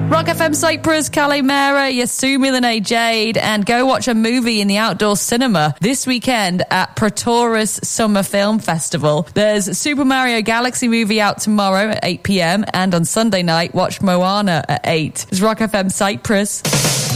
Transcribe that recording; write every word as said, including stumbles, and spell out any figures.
Rock F M Cyprus, Calais Mera, Yasumi Lene Jade, and go watch a movie in the outdoor cinema this weekend at Pretoris Summer Film Festival. There's Super Mario Galaxy movie out tomorrow at eight p.m, and on Sunday night, watch Moana at eight. It's Rock F M Cyprus.